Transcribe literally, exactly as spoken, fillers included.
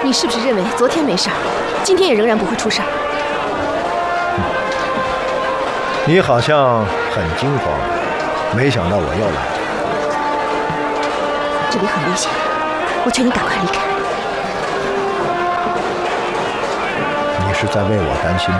你是不是认为昨天没事儿，今天也仍然不会出事儿？ 嗯、你好像很惊慌，没想到我又来了。 这里很危险，我劝你赶快离开。 你是在为我担心吗？